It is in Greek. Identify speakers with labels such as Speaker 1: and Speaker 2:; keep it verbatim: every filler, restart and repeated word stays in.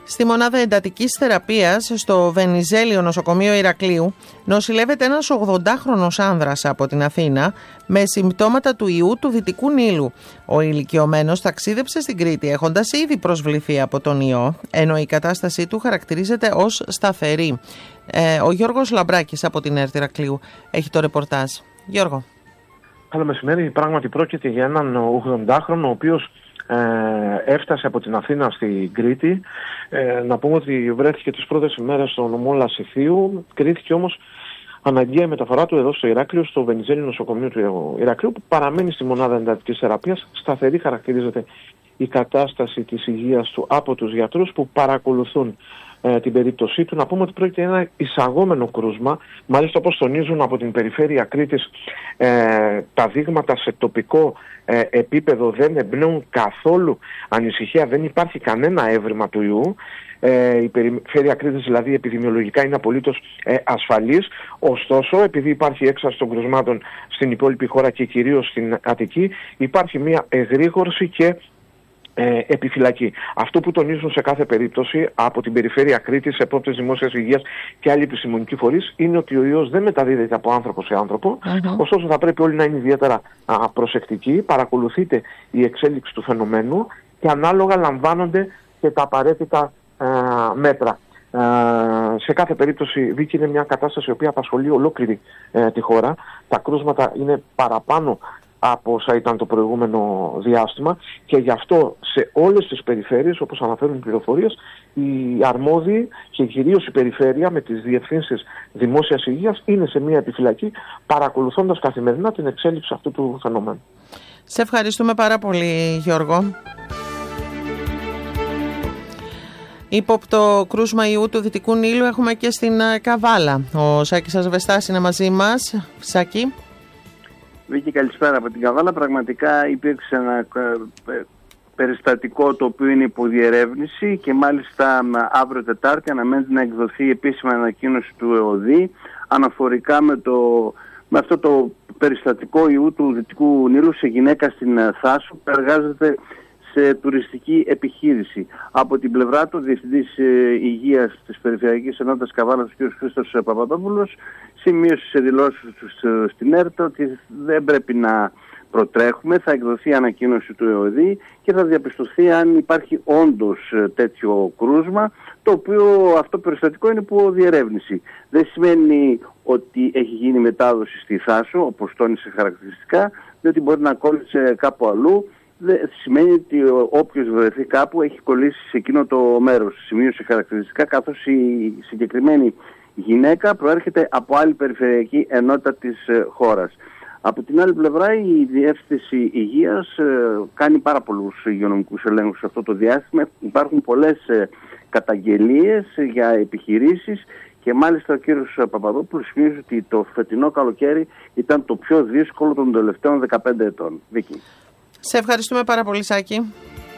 Speaker 1: Στη μονάδα εντατικής θεραπείας στο Βενιζέλιο νοσοκομείο Ηρακλείου νοσηλεύεται ένας ογδοντάχρονος άνδρας από την Αθήνα με συμπτώματα του ιού του Δυτικού Νείλου. Ο ηλικιωμένος ταξίδεψε στην Κρήτη έχοντας ήδη προσβληθεί από τον ιό, ενώ η κατάστασή του χαρακτηρίζεται ως σταθερή. Ε, ο Γιώργος Λαμπράκης από την ΕΡΤ Ηρακλείου έχει το ρεπορτάζ. Γιώργο.
Speaker 2: Καλό μεσημέρι. Πράγματι πρόκειται για έναν ογδοντάχρονο ο οποίος Ε, έφτασε από την Αθήνα στην Κρήτη. Ε, να πούμε ότι βρέθηκε τις πρώτες ημέρες στο νομό Λασιθίου. Κρίθηκε όμως αναγκαία η μεταφορά του εδώ στο Ηράκλειο, στο Βενιζέλιο νοσοκομείο του Ηρακλείου, που παραμένει στη μονάδα εντατικής θεραπείας. Σταθερή χαρακτηρίζεται η κατάσταση της υγείας του από τους γιατρούς που παρακολουθούν ε, την περίπτωσή του. Να πούμε ότι πρόκειται για ένα εισαγόμενο κρούσμα. Μάλιστα, όπως τονίζουν από την περιφέρεια Κρήτης, ε, τα δείγματα σε τοπικό ε, επίπεδο δεν εμπνέουν καθόλου ανησυχία. Δεν υπάρχει κανένα έβριμα του ιού. Ε, η περιφέρεια Κρήτης δηλαδή επιδημιολογικά είναι απολύτως ε, ασφαλής. Ωστόσο, επειδή υπάρχει έξαρση των κρουσμάτων στην υπόλοιπη χώρα και κυρίως στην Αττική, υπάρχει μια εγρήγορση και Ε, επιφυλακή. Αυτό που τονίζουν σε κάθε περίπτωση από την περιφέρεια Κρήτης, επόπτες δημόσιας υγείας και άλλοι επιστημονικοί φορείς, είναι ότι ο ιός δεν μεταδίδεται από άνθρωπο σε άνθρωπο. Mm-hmm. Ωστόσο, θα πρέπει όλοι να είναι ιδιαίτερα α, προσεκτικοί. Παρακολουθείτε η εξέλιξη του φαινομένου και ανάλογα λαμβάνονται και τα απαραίτητα α, μέτρα. Α, σε κάθε περίπτωση, Βίκη, είναι μια κατάσταση η οποία απασχολεί ολόκληρη ε, τη χώρα. Τα κρούσματα είναι παραπάνω από όσα ήταν το προηγούμενο διάστημα και γι' αυτό σε όλες τις περιφέρειες, όπως αναφέρουν οι πληροφορίες, οι αρμόδιοι και κυρίως η περιφέρεια με τις διευθύνσεις δημόσιας υγείας είναι σε μια επιφυλακή, παρακολουθώντας καθημερινά την εξέλιξη αυτού του φαινομένου.
Speaker 1: Σε ευχαριστούμε πάρα πολύ, Γιώργο. Ύποπτο κρούσμα ιού του Δυτικού Νείλου έχουμε και στην Καβάλα. Ο Σάκης Ασβεστάς είναι μαζί μας. Σάκη.
Speaker 3: Βίκη, καλησπέρα από την Καβάλα. Πραγματικά υπήρξε ένα περιστατικό το οποίο είναι υποδιερεύνηση και μάλιστα αύριο Τετάρτη αναμένεται να εκδοθεί η επίσημη ανακοίνωση του ΕΟΔΗ αναφορικά με, το, με αυτό το περιστατικό ιού του Δυτικού Νείλου σε γυναίκα στην Θάσο που εργάζεται σε τουριστική επιχείρηση. Από την πλευρά του, ο Διευθυντής Υγείας της Περιφερειακής Ενότητας Καβάλας, ο κ. Χρήστος Παπαδόπουλος, σημείωσε σε δηλώσεις του στην ΕΡΤ ότι δεν πρέπει να προτρέχουμε, θα εκδοθεί ανακοίνωση του ΕΟΔΗ και θα διαπιστωθεί αν υπάρχει όντως τέτοιο κρούσμα, το οποίο αυτό περιστατικό είναι υπό διερεύνηση. Δεν σημαίνει ότι έχει γίνει μετάδοση στη Θάσο, όπως τόνισε χαρακτηριστικά, διότι μπορεί να κόλλησε κάπου αλλού. Δεν σημαίνει ότι όποιος βρεθεί κάπου έχει κολλήσει σε εκείνο το μέρος. Σημείωσε χαρακτηριστικά, καθώς η συγκεκριμένη γυναίκα προέρχεται από άλλη περιφερειακή ενότητα της χώρας. Από την άλλη πλευρά, η Διεύθυνση Υγείας κάνει πάρα πολλούς υγειονομικούς ελέγχους σε αυτό το διάστημα. Υπάρχουν πολλές καταγγελίες για επιχειρήσεις και μάλιστα ο κύριος Παπαδόπουλος σημείωσε ότι το φετινό καλοκαίρι ήταν το πιο δύσκολο των τελευταίων δεκαπέντε ετών. Βίκη.
Speaker 1: Σε ευχαριστούμε πάρα πολύ, Σάκη.